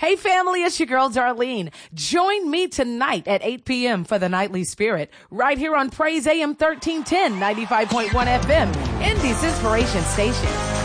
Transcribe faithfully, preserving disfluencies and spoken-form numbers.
Hey family, it's your girl Darlene. Join me tonight at eight p.m. for the Nightly Spirit right here on Praise A M thirteen ten, ninety-five point one F M, Indy's Inspiration Station.